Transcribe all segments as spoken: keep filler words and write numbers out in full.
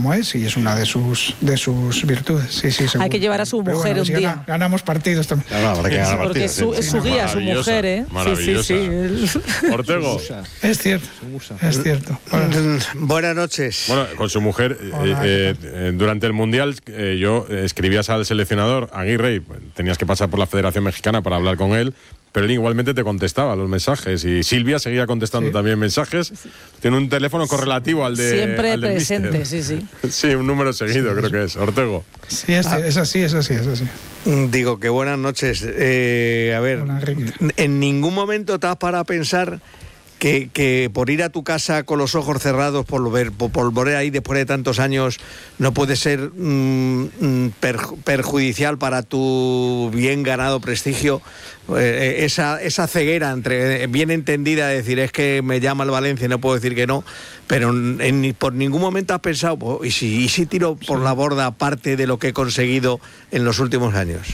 como es, y es una de sus de sus virtudes. Sí, sí, seguro. Hay que llevar a su mujer bueno, un si día. Gana, ganamos partidos también. No, no, habrá que ganar Porque partidos, es su, sí, es sí. su guía, su mujer, ¿eh? Maravillosa. Sí, sí, sí. Ortego. Es cierto, es cierto. Bueno, Buenas noches. Bueno, con su mujer, Hola, eh, eh, durante el Mundial, eh, yo eh, escribías al seleccionador, Aguirre, y tenías que pasar por la Federación Mexicana para hablar con él, pero él igualmente te contestaba los mensajes, y Silvia seguía contestando Sí. también mensajes. Tiene un teléfono correlativo al de Siempre al del presente, míster. sí, sí. Sí, un número seguido, creo que es. Ortego. sí, es, es así, es así, es así. Digo que buenas noches. Eh, a ver, Hola, Enrique. ¿en ningún momento te has parado a pensar que, que por ir a tu casa con los ojos cerrados, por ver, por, por volver ahí después de tantos años, no puede ser mm, perju- perjudicial para tu bien ganado prestigio? Eh, esa, esa ceguera entre bien entendida de decir, es que me llama el Valencia y no puedo decir que no, pero en, en- por ningún momento has pensado, "Oh, ¿y si, y si tiro por la borda parte de lo que he conseguido en los últimos años?"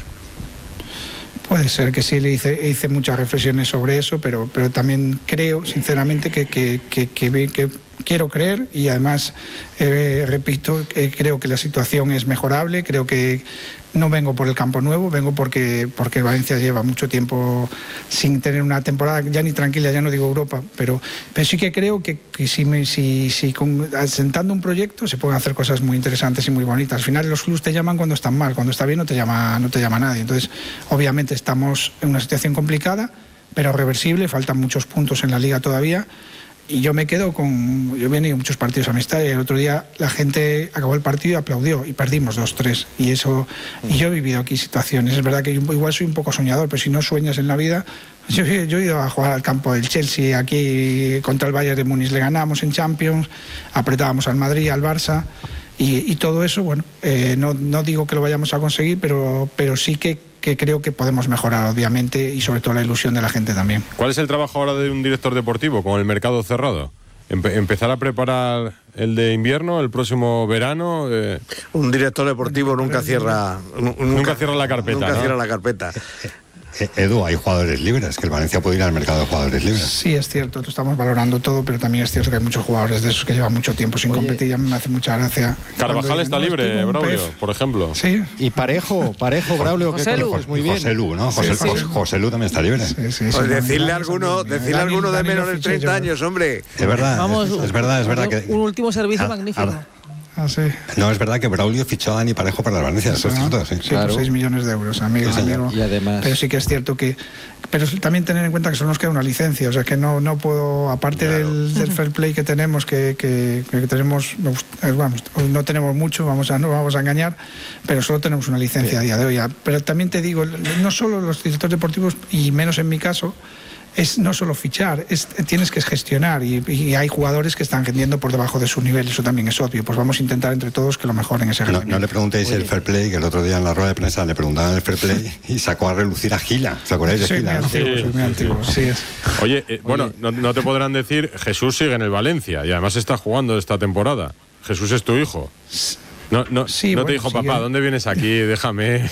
Puede ser que sí, le hice, hice muchas reflexiones sobre eso, pero, pero también creo, sinceramente, que, que, que, que, ve- que quiero creer, y además, eh, repito, eh, creo que la situación es mejorable, creo que no vengo por el campo nuevo, vengo porque, porque Valencia lleva mucho tiempo sin tener una temporada ya ni tranquila, ya no digo Europa, pero, pero sí que creo que, que si, me, si, si con, asentando un proyecto se pueden hacer cosas muy interesantes y muy bonitas. Al final los clubes te llaman cuando están mal, cuando está bien no te llama, no te llama nadie. Entonces, obviamente estamos en una situación complicada, pero reversible, faltan muchos puntos en la liga todavía. Y yo me quedo con... Yo he venido a muchos partidos a amistad y el otro día la gente acabó el partido y aplaudió y perdimos dos tres. Y eso... Y yo he vivido aquí situaciones. Es verdad que yo igual soy un poco soñador, pero si no sueñas en la vida... Yo, yo he ido a jugar al campo del Chelsea, aquí contra el Bayern de Múnich le ganamos en Champions, apretábamos al Madrid, al Barça, y, y todo eso, bueno, eh, no, no digo que lo vayamos a conseguir, pero, pero sí que, que creo que podemos mejorar, obviamente, y sobre todo la ilusión de la gente también. ¿Cuál es el trabajo ahora de un director deportivo con el mercado cerrado? Empe- ¿Empezar a preparar el de invierno, el próximo verano? Eh, Un director deportivo nunca cierra... nu- Nunca cierra la carpeta, Nunca ¿no? cierra la carpeta. Eh, Edu, hay jugadores libres, que el Valencia puede ir al mercado de jugadores libres. Sí, es cierto, estamos valorando todo, pero también es cierto que hay muchos jugadores de esos que llevan mucho tiempo sin competir, ya me hace mucha gracia. Carvajal Cuando está dicen, "No, libre, estuvo un Braulio, pez". por ejemplo. Sí, Y Parejo, Parejo, Braulio, que José Lu. conoces muy bien. José Lu, ¿no? José, Sí, sí. José- José Lu también está libre. sí, sí, sí, Pues no, decirle Dani a alguno, también. decirle a Dani- alguno de Dani menos lo de fiché treinta yo. años, hombre. Es verdad, Vamos, es, es verdad, es verdad un, que... un último servicio Ah, magnífico. ah, Ah, sí. No, es verdad que Braulio fichó a Dani Parejo para el Valencia, eso es ¿no? cierto, sí. Sí, Claro. por seis millones de euros, amigo, Sí, señor. amigo. Y además- Pero sí que es cierto que... Pero también tener en cuenta que solo nos queda una licencia, o sea que no, no puedo, aparte del, del fair play que tenemos, que, que, que tenemos, me gust- eh, vamos, no tenemos mucho, vamos a, no vamos a engañar, pero solo tenemos una licencia a día de hoy. Pero también te digo, no solo los directores deportivos, y menos en mi caso, es no solo fichar, es, tienes que gestionar, y, y hay jugadores que están rendiendo por debajo de su nivel, eso también es obvio, pues vamos a intentar entre todos que lo mejoren ese No, rendimiento. no le preguntéis el fair play, que el otro día en la rueda de prensa le preguntaban el fair play y sacó a relucir a Gila. ¿Os acordáis de Soy muy Gila? no? antiguo, soy muy antiguo, sí es. Oye, eh, bueno, no, no te podrán decir, Jesús sigue en el Valencia y además está jugando esta temporada. Jesús es tu hijo. No, no, Sí, no bueno, te dijo, sigue. papá, ¿dónde vienes aquí? Déjame.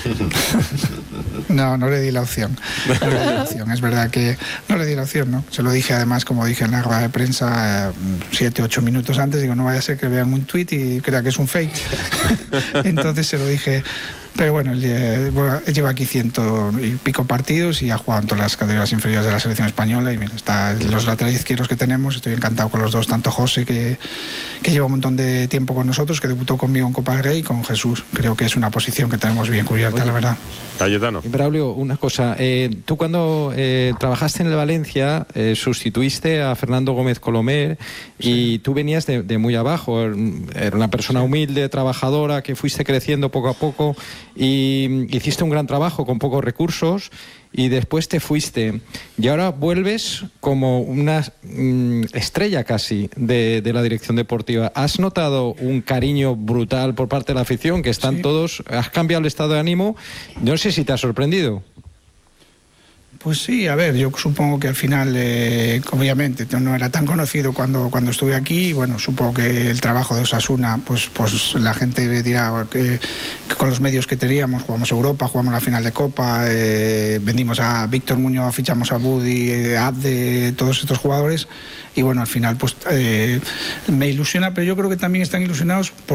No, no le di la opción. No le di la opción. Es verdad que no le di la opción, ¿no? Se lo dije además, como dije en la rueda de prensa, eh, siete, ocho minutos antes, digo, no vaya a ser que vean un tuit y crea que es un fake. Entonces se lo dije. Pero bueno, él, eh, bueno, él lleva aquí ciento y pico partidos y ha jugado en todas las categorías inferiores de la selección española y mira, está los laterales izquierdos que tenemos, estoy encantado con los dos, tanto José, que, que lleva un montón de tiempo con nosotros, que debutó conmigo en Copa del Rey, y con Jesús. Creo que es una posición que tenemos bien cubierta, la verdad. Cayetano. Y Braulio, una cosa, eh, tú cuando eh, trabajaste en el Valencia eh, sustituiste a Fernando Gómez Colomer y tú venías de, de muy abajo, era una persona humilde, trabajadora, que fuiste creciendo poco a poco y hiciste un gran trabajo con pocos recursos y después te fuiste y ahora vuelves como una mm, estrella casi de, de la dirección deportiva. ¿Has notado un cariño brutal por parte de la afición, que están Sí. todos, has cambiado el estado de ánimo? No sé si te ha sorprendido. Pues sí, a ver, yo supongo que al final, eh, obviamente, no era tan conocido cuando, cuando estuve aquí, y bueno, supongo que el trabajo de Osasuna, pues, pues la gente dirá que, que con los medios que teníamos, jugamos Europa, jugamos la final de Copa, eh, vendimos a Víctor Muñoz, fichamos a Budi, eh, Abde, todos estos jugadores, y bueno, al final pues eh, me ilusiona, pero yo creo que también están ilusionados por